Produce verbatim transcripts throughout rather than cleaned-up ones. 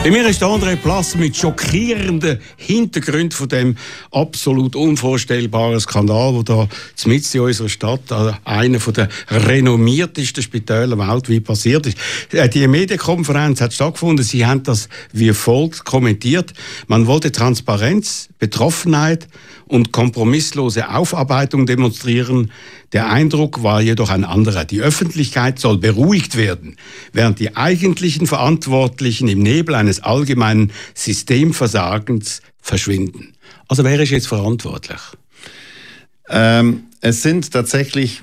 Bei mir ist André Plass mit schockierenden Hintergründen von dem absolut unvorstellbaren Skandal, der da mitten in unserer Stadt an einer der renommiertesten Spitäler weltweit passiert ist. Die Medienkonferenz hat stattgefunden. Sie haben das wie folgt kommentiert: Man wollte Transparenz, Betroffenheit und kompromisslose Aufarbeitung demonstrieren. Der Eindruck war jedoch ein anderer. Die Öffentlichkeit soll beruhigt werden, während die eigentlichen Verantwortlichen im Nebel eines allgemeinen Systemversagens verschwinden. Also wer ist jetzt verantwortlich? Ähm, es sind tatsächlich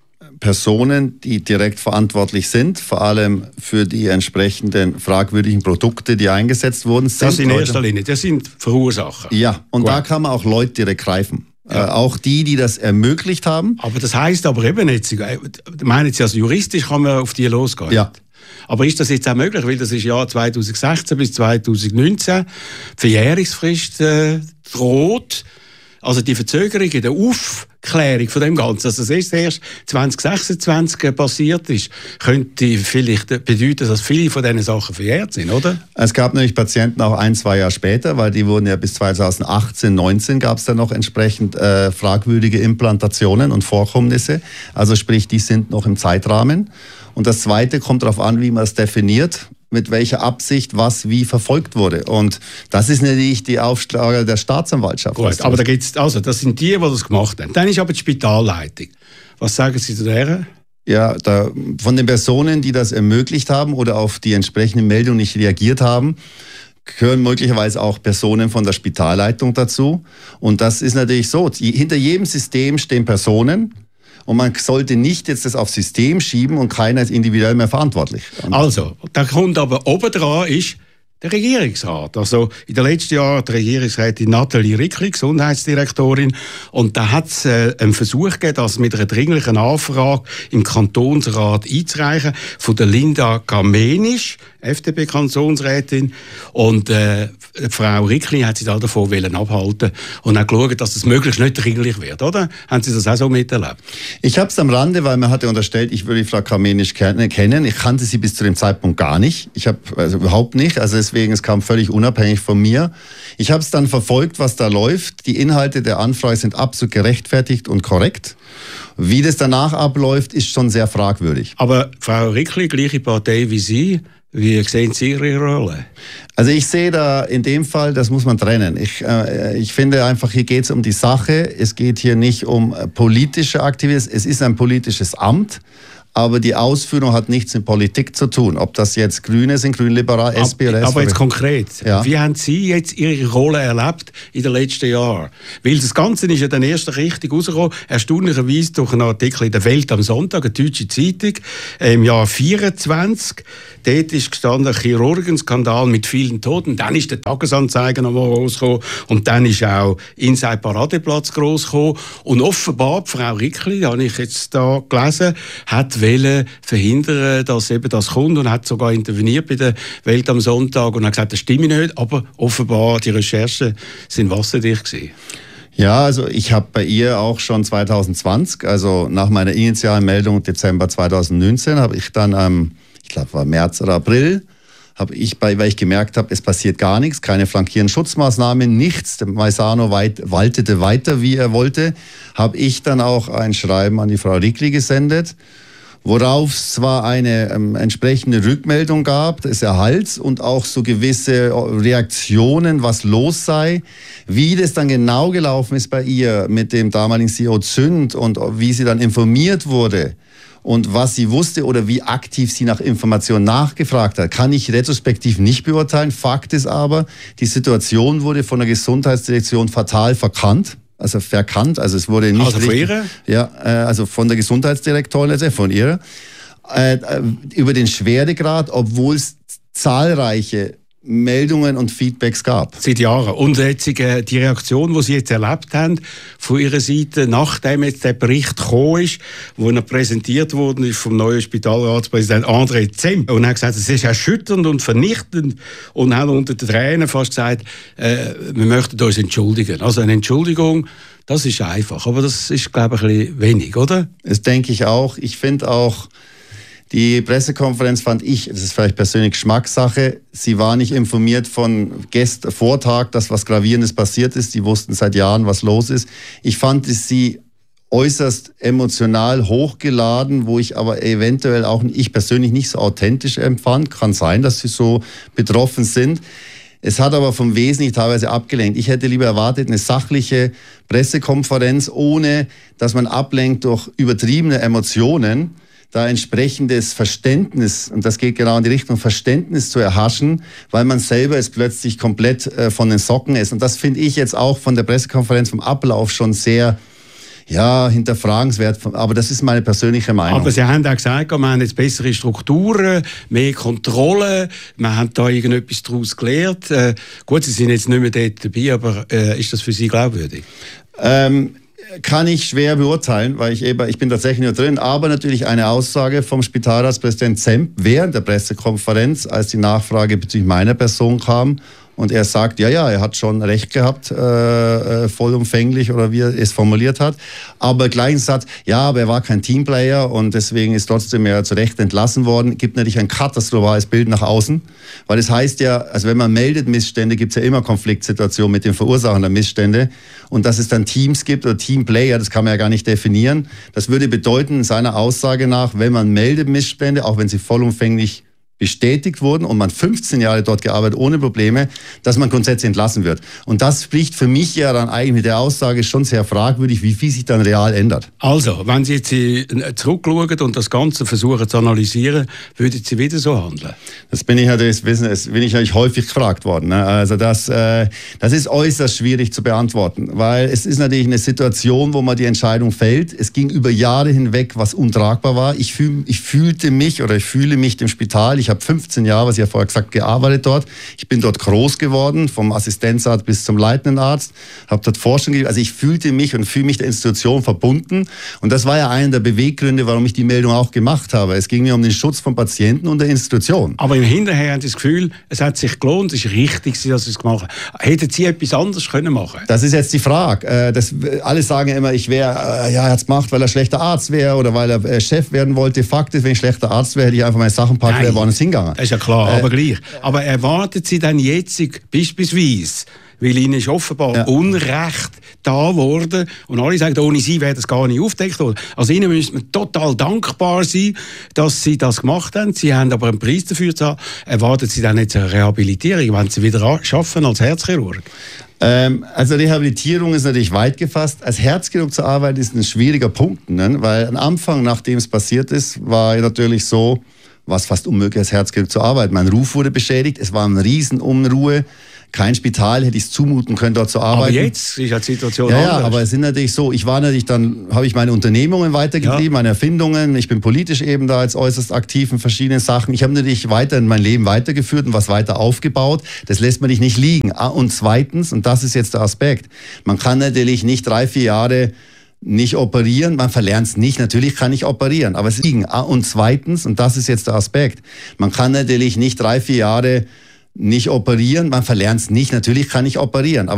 Personen, die direkt verantwortlich sind, vor allem für die entsprechenden fragwürdigen Produkte, die eingesetzt wurden. Das in erster Linie, das sind Verursacher. Ja, und Gut. Da kann man auch Leute direkt greifen. Ja. Äh, auch die, die das ermöglicht haben. Aber das heisst aber eben jetzt, ich meine jetzt, also juristisch kann man auf die losgehen. Ja. Aber ist das jetzt auch möglich? Weil das ist Jahr zweitausendsechzehn bis zweitausendneunzehn. Die Verjährungsfrist äh, droht. Also die Verzögerung in der Aufklärung von dem Ganzen, also das ist erst zwanzig sechsundzwanzig passiert ist, könnte vielleicht bedeuten, dass viele von diesen Sachen verjährt sind, oder? Es gab nämlich Patienten auch ein, zwei Jahre später, weil die wurden ja bis zweitausendachtzehn, neunzehn gab es dann noch entsprechend äh, fragwürdige Implantationen und Vorkommnisse. Also sprich, die sind noch im Zeitrahmen. Und das Zweite kommt darauf an, wie man es definiert, mit welcher Absicht was wie verfolgt wurde. Und das ist natürlich die Aufgabe der Staatsanwaltschaft. Gut, aber da gibt's, also das sind die, die das gemacht haben. Dann ist aber die Spitalleitung. Was sagen Sie zu der? Ja, da, von den Personen, die das ermöglicht haben oder auf die entsprechende Meldung nicht reagiert haben, gehören möglicherweise auch Personen von der Spitalleitung dazu. Und das ist natürlich so, die, hinter jedem System stehen Personen. Und man sollte nicht jetzt das aufs System schieben und keiner ist individuell mehr verantwortlich. Also, da kommt aber obendran ist der Regierungsrat. Also in den letzten Jahren die Regierungsrätin Nathalie Rickli, Gesundheitsdirektorin, und da hat es äh, einen Versuch gegeben, das mit einer dringlichen Anfrage im Kantonsrat einzureichen, von der Linda Kamenisch, F D P-Kantonsrätin, und äh, Frau Rickli hat sich da davon abhalten und auch geschaut, dass das möglichst nicht dringlich wird, oder? Haben Sie das auch so miterlebt? Ich habe es am Rande, weil man hatte unterstellt, ich würde die Frau Kamenisch kennen. Ich kannte sie bis zu dem Zeitpunkt gar nicht. Ich habe also überhaupt nicht, also deswegen, es kam völlig unabhängig von mir. Ich habe es dann verfolgt, was da läuft. Die Inhalte der Anfrage sind absolut gerechtfertigt und korrekt. Wie das danach abläuft, ist schon sehr fragwürdig. Aber Frau Rickli, gleiche Partei wie Sie, wie sehen Sie Ihre Rolle? Also ich sehe da in dem Fall, das muss man trennen. Ich, äh, ich finde einfach, hier geht es um die Sache. Es geht hier nicht um politische Aktivismus. Es ist ein politisches Amt. Aber die Ausführung hat nichts mit Politik zu tun. Ob das jetzt Grüne sind, Grünliberal, S P oder S V P. Aber jetzt konkret, ja. Wie haben Sie jetzt Ihre Rolle erlebt in den letzten Jahren? Weil das Ganze ist ja dann erst richtig rausgekommen, erstaunlicherweise durch einen Artikel in der Welt am Sonntag, eine deutsche Zeitung, im Jahr vierundzwanzig. Dort ist gestanden, ein Chirurgenskandal mit vielen Toten. Dann ist der Tagesanzeiger noch mal rausgekommen und dann ist auch Inside Paradeplatz rausgekommen. Und offenbar, die Frau Rickli, habe ich jetzt da gelesen, hat wollen verhindern, dass eben das kommt und hat sogar interveniert bei der Welt am Sonntag und hat gesagt, das stimme nicht, aber offenbar die Recherchen sind wasserdicht gewesen. Ja, also ich habe bei ihr auch schon zweitausendzwanzig, also nach meiner initialen Meldung Dezember zweitausendneunzehn, habe ich dann am, ähm, ich glaube war März oder April, habe ich, bei, weil ich gemerkt habe, es passiert gar nichts, keine flankierenden Schutzmaßnahmen, nichts, der Maisano weit, waltete weiter, wie er wollte, habe ich dann auch ein Schreiben an die Frau Rickli gesendet, worauf es zwar eine ähm, entsprechende Rückmeldung gab, des Erhalts und auch so gewisse Reaktionen, was los sei. Wie das dann genau gelaufen ist bei ihr mit dem damaligen C E O Zünd und wie sie dann informiert wurde und was sie wusste oder wie aktiv sie nach Informationen nachgefragt hat, kann ich retrospektiv nicht beurteilen. Fakt ist aber, die Situation wurde von der Gesundheitsdirektion fatal verkannt. Also verkannt, also es wurde nicht also von richtig, ihrer? Ja, äh, also von der Gesundheitsdirektorin, von ihrer, äh, über den Schweregrad, obwohl es zahlreiche Meldungen und Feedbacks gab. Seit Jahren. Und jetzt die Reaktion, die Sie jetzt erlebt haben, von Ihrer Seite, nachdem jetzt der Bericht gekommen ist, wo er präsentiert worden ist vom neuen Spitalratspräsidenten André Zemp. Und er hat gesagt, es ist erschütternd und vernichtend. Und hat unter den Tränen fast gesagt, äh, wir möchten uns entschuldigen. Also eine Entschuldigung, das ist einfach. Aber das ist, glaube ich, ein bisschen wenig, oder? Das denke ich auch. Ich finde auch, Die Pressekonferenz fand ich, das ist vielleicht persönlich Geschmackssache, sie war nicht informiert von Gäst Vortag, dass was Gravierendes passiert ist. Die wussten seit Jahren, was los ist. Ich fand sie äußerst emotional hochgeladen, wo ich aber eventuell auch ich persönlich nicht so authentisch empfand. Kann sein, dass sie so betroffen sind. Es hat aber vom Wesentlichen teilweise abgelenkt. Ich hätte lieber erwartet, eine sachliche Pressekonferenz, ohne dass man ablenkt durch übertriebene Emotionen, da entsprechendes Verständnis, und das geht genau in die Richtung Verständnis zu erhaschen, weil man selber jetzt plötzlich komplett äh, von den Socken ist. Und das finde ich jetzt auch von der Pressekonferenz vom Ablauf schon sehr, ja, hinterfragenswert, aber das ist meine persönliche Meinung. Aber Sie haben auch gesagt, wir haben jetzt bessere Strukturen, mehr Kontrolle, wir haben da irgendetwas daraus gelernt. Äh, gut, Sie sind jetzt nicht mehr dort dabei, aber äh, ist das für Sie glaubwürdig? Ähm, kann ich schwer beurteilen, weil ich eben, ich bin tatsächlich nur drin, aber natürlich eine Aussage vom Spitalratspräsident Zemp während der Pressekonferenz, als die Nachfrage bezüglich meiner Person kam. Und er sagt, ja, ja, er hat schon recht gehabt, äh, vollumfänglich oder wie er es formuliert hat. Aber gleich sagt, ja, aber er war kein Teamplayer und deswegen ist trotzdem er zu Recht entlassen worden. Gibt natürlich ein katastrophales Bild nach außen. Weil es heißt ja, also wenn man meldet Missstände, gibt es ja immer Konfliktsituationen mit den Verursachern der Missstände. Und dass es dann Teams gibt oder Teamplayer, das kann man ja gar nicht definieren. Das würde bedeuten, seiner Aussage nach, wenn man meldet Missstände, auch wenn sie vollumfänglich bestätigt wurden und man fünfzehn Jahre dort gearbeitet ohne Probleme, dass man grundsätzlich entlassen wird. Und das spricht für mich ja dann eigentlich mit der Aussage schon sehr fragwürdig, wie viel sich dann real ändert. Also, wenn Sie jetzt zurückschauen und das Ganze versuchen zu analysieren, würden Sie wieder so handeln? Das bin ich natürlich, das bin ich natürlich häufig gefragt worden. Also das, äh, das ist äußerst schwierig zu beantworten, weil es ist natürlich eine Situation, wo man die Entscheidung fällt. Es ging über Jahre hinweg, was untragbar war. Ich, fühl, ich fühlte mich oder ich fühle mich dem Spital. Ich habe fünfzehn Jahre, was ich ja vorher gesagt, gearbeitet dort. Ich bin dort groß geworden, vom Assistenzarzt bis zum leitenden Arzt, habe dort Forschung gegeben. Also ich fühlte mich und fühle mich der Institution verbunden. Und das war ja einer der Beweggründe, warum ich die Meldung auch gemacht habe. Es ging mir um den Schutz von Patienten und der Institution. Aber im Hinterher haben Sie das Gefühl, es hat sich gelohnt, es ist richtig, dass Sie es gemacht haben. Hätten Sie etwas anderes können machen? Das ist jetzt die Frage. Das, alle sagen ja immer, ich wäre, ja, er hat es gemacht, weil er schlechter Arzt wäre oder weil er Chef werden wollte. Fakt ist, wenn ich schlechter Arzt wäre, hätte ich einfach meine Sachen packen, wäre woanders hingegangen. Das ist ja klar, äh, aber gleich. Aber erwarten Sie dann jetzt beispielsweise, weil Ihnen ist offenbar ja. Unrecht da worden und alle sagen, ohne Sie wäre das gar nicht aufgedeckt worden. Also Ihnen müssen wir total dankbar sein, dass Sie das gemacht haben. Sie haben aber einen Preis dafür zu haben. Erwarten Sie dann jetzt eine Rehabilitierung, wenn Sie wieder arbeiten als Herzchirurg? Ähm, also Rehabilitierung ist natürlich weit gefasst. Als Herzchirurg zu arbeiten ist ein schwieriger Punkt, ne? Weil am Anfang, nachdem es passiert ist, war natürlich so, war es fast unmöglich, als Herzchirurg zu arbeiten. Mein Ruf wurde beschädigt, es war eine Riesenunruhe. Kein Spital hätte ich es zumuten können, dort zu arbeiten. Aber jetzt ist ja die Situation ja, anders. Ja, aber es sind natürlich so, ich war natürlich dann, habe ich meine Unternehmungen weitergetrieben, ja. meine Erfindungen. Ich bin politisch eben da jetzt äußerst aktiv in verschiedenen Sachen. Ich habe natürlich weiter in mein Leben weitergeführt und was weiter aufgebaut. Das lässt man nicht liegen. Und zweitens, und das ist jetzt der Aspekt, man kann natürlich nicht drei, vier Jahre nicht operieren, man verlernt es nicht, natürlich kann ich operieren, aber es liegen. Und zweitens, und das ist jetzt der Aspekt, man kann natürlich nicht drei, vier Jahre nicht operieren, man verlernt es nicht, natürlich kann ich operieren. Aber